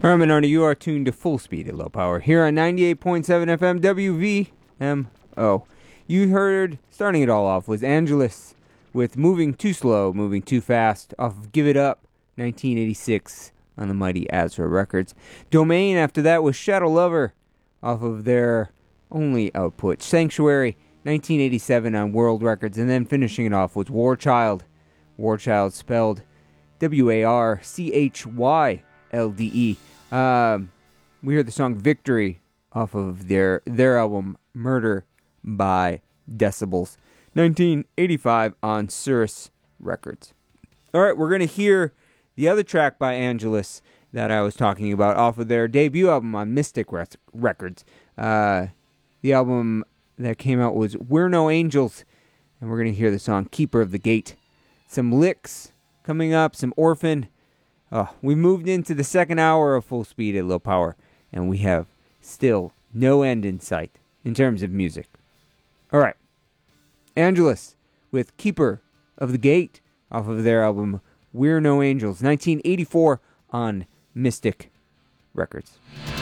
Herman Arnie, you are tuned to Full Speed at Low Power here on 98.7 FM WVMO. You heard, starting it all off, was Angelus with Moving Too Slow, Moving Too Fast off of Give It Up, 1986 on the mighty Azra Records. Domain after that was Shadow Lover off of their only output, Sanctuary, 1987 on World Records. And then finishing it off was War Child. War Child spelled WarchyLde. We heard the song Victory off of their album Murder by Decibels, 1985 on Cirrus Records. All right, we're going to hear the other track by Angelus that I was talking about off of their debut album on Mystic Records. The album that came out was We're No Angels, and we're going to hear the song Keeper of the Gate. Some licks coming up, some Orphan. We moved into the second hour of Full Speed at Low Power, and we have still no end in sight in terms of music. All right, Angelus with Keeper of the Gate off of their album We're No Angels, 1984 on Mystic Records.